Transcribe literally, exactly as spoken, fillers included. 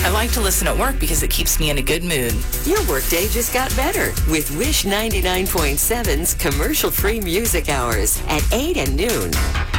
I like to listen at work because it keeps me in a good mood. Your workday just got better with Wish ninety-nine point seven's commercial-free music hours at eight and noon.